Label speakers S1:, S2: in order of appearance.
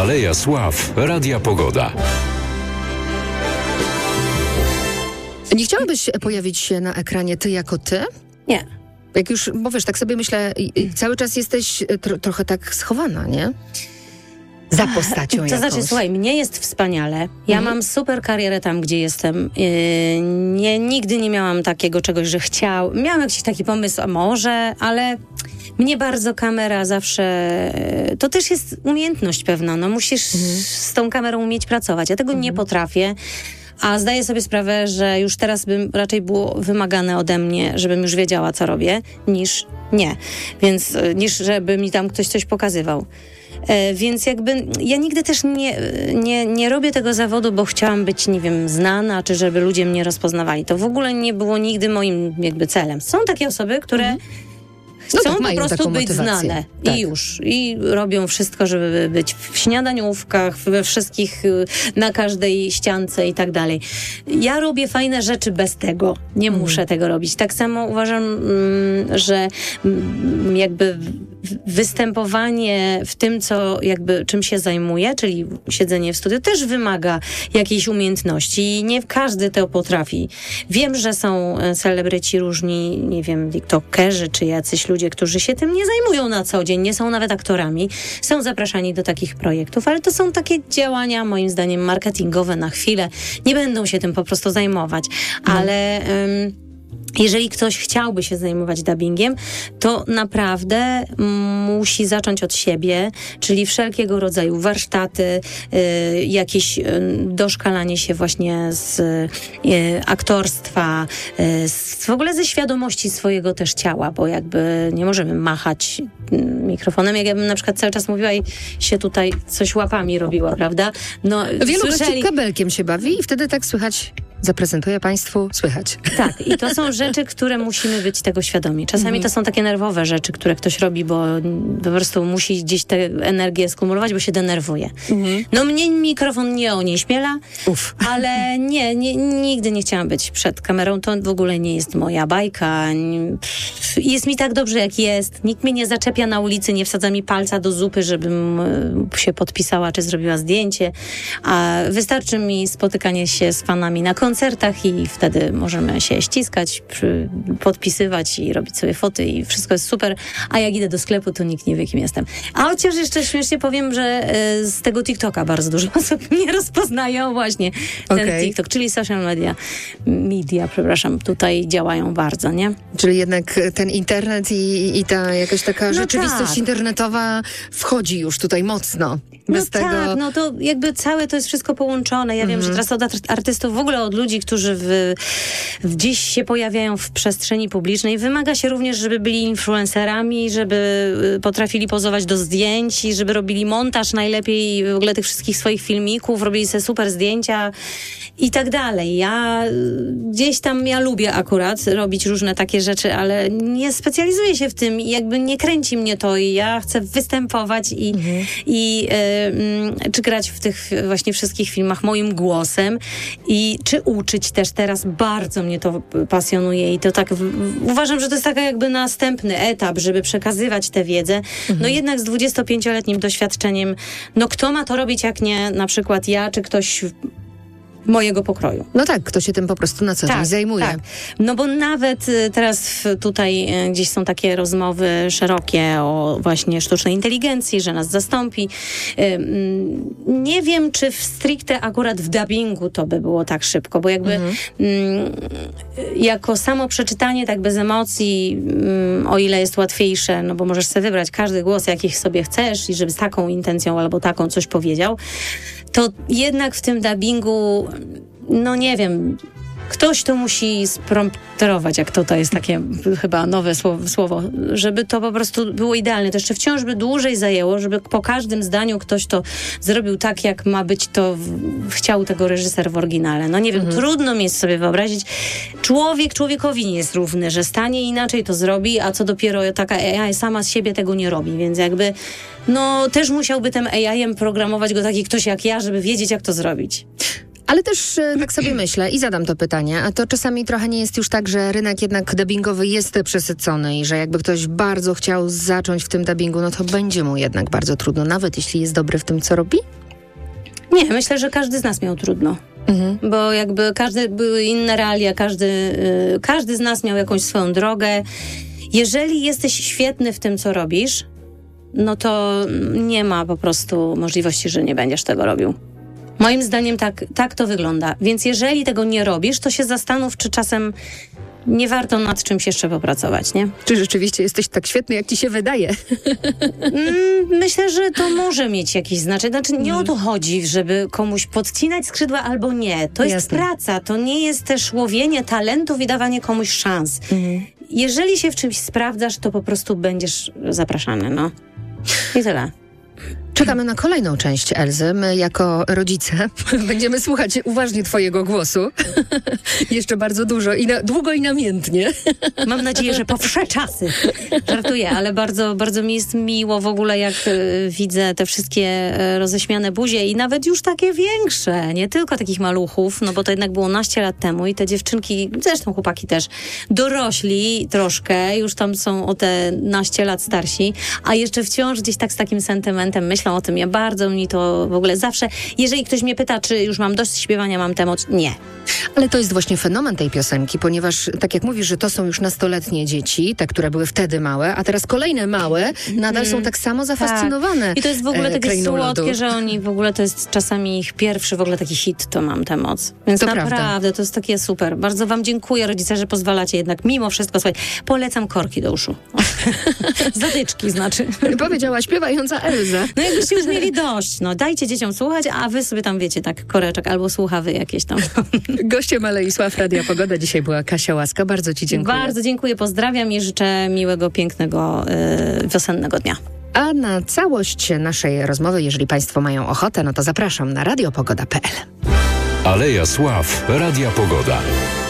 S1: Aleja Sław Radia Pogoda.
S2: Nie chciałabyś pojawić się na ekranie ty jako ty?
S3: Nie.
S2: Jak już, bo wiesz, tak sobie myślę, cały czas jesteś trochę tak schowana, nie? Za postacią
S3: To
S2: jakąś.
S3: znaczy, słuchaj, mnie jest wspaniale. Ja mam super karierę tam, gdzie jestem. Nigdy nie miałam takiego czegoś, że miałam jakiś taki pomysł, a może, ale mnie bardzo kamera zawsze... To też jest umiejętność pewna. No musisz z tą kamerą umieć pracować. Ja tego nie potrafię. A zdaję sobie sprawę, że już teraz bym raczej było wymagane ode mnie, żebym już wiedziała, co robię, niż nie. Więc niż żeby mi tam ktoś coś pokazywał. Więc jakby ja nigdy też nie robię tego zawodu, bo chciałam być, nie wiem, znana, czy żeby ludzie mnie rozpoznawali. To w ogóle nie było nigdy moim jakby celem. Są takie osoby, które chcą po prostu być znane. Tak. I już. I robią wszystko, żeby być w śniadaniówkach, we wszystkich, na każdej ściance i tak dalej. Ja robię fajne rzeczy bez tego. Nie muszę tego robić. Tak samo uważam, że jakby występowanie w tym, co jakby czym się zajmuję, czyli siedzenie w studiu, też wymaga jakiejś umiejętności i nie każdy to potrafi. Wiem, że są celebryci różni, nie wiem, tiktokerzy, czy jacyś ludzie, którzy się tym nie zajmują na co dzień, nie są nawet aktorami, są zapraszani do takich projektów, ale to są takie działania, moim zdaniem, marketingowe na chwilę. Nie będą się tym po prostu zajmować, ale... Jeżeli ktoś chciałby się zajmować dubbingiem, to naprawdę musi zacząć od siebie, czyli wszelkiego rodzaju warsztaty, jakieś doszkalanie się właśnie z aktorstwa, w ogóle ze świadomości swojego też ciała, bo jakby nie możemy machać mikrofonem, jak ja bym na przykład cały czas mówiła i się tutaj coś łapami robiła, prawda? No,
S2: wielu gości kabelkiem się bawi i wtedy tak słychać... Zaprezentuję Państwu, słychać.
S3: Tak, i to są rzeczy, które musimy być tego świadomi. Czasami to są takie nerwowe rzeczy, które ktoś robi, bo po prostu musi gdzieś tę energię skumulować, bo się denerwuje. No mnie mikrofon nie onieśmiela, ale nigdy nie chciałam być przed kamerą. To w ogóle nie jest moja bajka. Jest mi tak dobrze, jak jest. Nikt mnie nie zaczepia na ulicy, nie wsadza mi palca do zupy, żebym się podpisała, czy zrobiła zdjęcie. A wystarczy mi spotykanie się z fanami na koncertach i wtedy możemy się ściskać, podpisywać i robić sobie foty i wszystko jest super, a jak idę do sklepu, to nikt nie wie, kim jestem. A chociaż jeszcze śmiesznie powiem, że z tego TikToka bardzo dużo osób mnie rozpoznają właśnie. Ten TikTok, czyli social media, tutaj działają bardzo, nie?
S2: Czyli jednak ten internet i ta jakaś taka rzeczywistość internetowa wchodzi już tutaj mocno. Bez tego...
S3: tak, no to jakby całe to jest wszystko połączone. Ja wiem, że teraz od artystów, w ogóle od ludzi, którzy gdzieś się pojawiają w przestrzeni publicznej, wymaga się również, żeby byli influencerami, żeby potrafili pozować do zdjęć i żeby robili montaż najlepiej w ogóle tych wszystkich swoich filmików, robili sobie super zdjęcia i tak dalej. Ja lubię akurat robić różne takie rzeczy, ale nie specjalizuję się w tym i jakby nie kręci mnie to i ja chcę występować czy grać w tych właśnie wszystkich filmach moim głosem i czy uczyć też teraz. Bardzo mnie to pasjonuje i to tak uważam, że to jest taki jakby następny etap, żeby przekazywać tę wiedzę. No jednak z 25-letnim doświadczeniem, no kto ma to robić, jak nie na przykład ja, czy ktoś mojego pokroju.
S2: No tak, kto się tym po prostu na co dzień zajmuje. Tak.
S3: No bo nawet teraz tutaj gdzieś są takie rozmowy szerokie o właśnie sztucznej inteligencji, że nas zastąpi. Nie wiem, czy stricte akurat w dubbingu to by było tak szybko, bo jakby jako samo przeczytanie tak bez emocji, o ile jest łatwiejsze, no bo możesz sobie wybrać każdy głos, jaki sobie chcesz i żeby z taką intencją albo taką coś powiedział, to jednak w tym dubbingu, no nie wiem, ktoś to musi sprompterować, jak to jest takie chyba nowe słowo, żeby to po prostu było idealne. To jeszcze wciąż by dłużej zajęło, żeby po każdym zdaniu ktoś to zrobił tak, jak ma być to chciał tego reżyser w oryginale. No nie wiem, trudno mi jest sobie wyobrazić. Człowiek człowiekowi nie jest równy, że stanie inaczej to zrobi, a co dopiero taka AI sama z siebie tego nie robi, więc jakby no też musiałby tym AI-em programować go taki ktoś jak ja, żeby wiedzieć, jak to zrobić.
S2: Ale też tak sobie myślę i zadam to pytanie, a to czasami trochę nie jest już tak, że rynek jednak dubbingowy jest przesycony i że jakby ktoś bardzo chciał zacząć w tym dubbingu, no to będzie mu jednak bardzo trudno, nawet jeśli jest dobry w tym, co robi?
S3: Nie, myślę, że każdy z nas miał trudno. Bo jakby były inne realia, każdy z nas miał jakąś swoją drogę. Jeżeli jesteś świetny w tym, co robisz, no to nie ma po prostu możliwości, że nie będziesz tego robił. Moim zdaniem tak to wygląda. Więc jeżeli tego nie robisz, to się zastanów, czy czasem nie warto nad czymś jeszcze popracować, nie?
S2: Czy rzeczywiście jesteś tak świetny, jak ci się wydaje?
S3: Myślę, że to może mieć jakieś znaczenie. Znaczy, nie o to chodzi, żeby komuś podcinać skrzydła albo nie. To jest praca, to nie jest też łowienie talentów i dawanie komuś szans. Jeżeli się w czymś sprawdzasz, to po prostu będziesz zapraszany, no. I tyle.
S2: Czekamy na kolejną część Elzy. My jako rodzice będziemy słuchać uważnie twojego głosu. Jeszcze bardzo dużo i długo i namiętnie.
S3: Mam nadzieję, że po wsze czasy. Żartuję, ale bardzo, bardzo mi jest miło w ogóle, jak widzę te wszystkie roześmiane buzie i nawet już takie większe, nie tylko takich maluchów, no bo to jednak było naście lat temu i te dziewczynki, zresztą chłopaki też, dorośli troszkę, już tam są o te naście lat starsi, a jeszcze wciąż gdzieś tak z takim sentymentem myślą o tym. Ja bardzo mi to w ogóle zawsze, jeżeli ktoś mnie pyta, czy już mam dość śpiewania, mam temat, nie.
S2: Ale to jest właśnie fenomen tej piosenki, ponieważ tak jak mówisz, że to są już nastoletnie dzieci, te, które były wtedy małe, a teraz kolejne małe nadal są tak samo zafascynowane.
S3: Tak. I to jest w ogóle takie słodkie,
S2: lodu.
S3: że oni w ogóle, to jest czasami ich pierwszy w ogóle taki hit, to mam tę moc. Więc
S2: to
S3: naprawdę,
S2: prawda.
S3: to jest takie super. Bardzo wam dziękuję, rodzice, że pozwalacie jednak mimo wszystko, słuchaj, polecam korki do uszu. Zatyczki znaczy.
S2: Powiedziała śpiewająca Elza.
S3: No jakbyście już mieli dość, no dajcie dzieciom słuchać, a wy sobie tam wiecie, tak koreczek albo słuchawy jakieś tam.
S2: Gościem Aleisław Radia Pogoda dzisiaj była Kasia Łaska. Bardzo ci dziękuję.
S3: Bardzo dziękuję, pozdrawiam i życzę miłego, pięknego, wiosennego dnia.
S2: A na całość naszej rozmowy, jeżeli państwo mają ochotę, no to zapraszam na radiopogoda.pl.
S1: Aleja Sław Radia Pogoda.